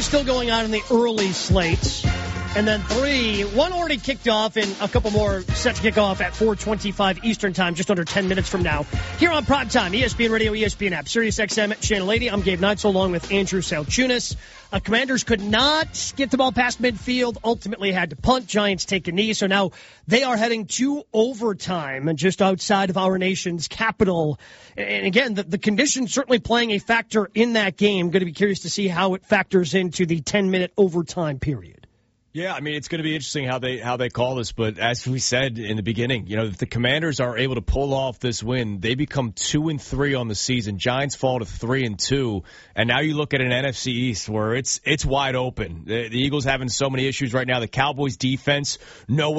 still going on in the early slates. And then 3, 1 already kicked off, and a couple more set to kick off at 4:25 Eastern Time, just under 10 minutes from now. Here on Prime Time, ESPN Radio, ESPN App, Sirius XM, Channel 80. I'm Gabe Neitzel, along with Andrew Salchunas. Commanders could not get the ball past midfield, ultimately had to punt. Giants take a knee, so now they are heading to overtime and just outside of our nation's capital. And again, the conditions certainly playing a factor in that game. Going to be curious to see how it factors into the 10-minute overtime period. Yeah, I mean, it's going to be interesting how they call this, but as we said in the beginning, if the Commanders are able to pull off this win, they become 2-3 on the season. Giants fall to 3-2, and now you look at an NFC East where it's wide open. The Eagles having so many issues right now. The Cowboys defense, no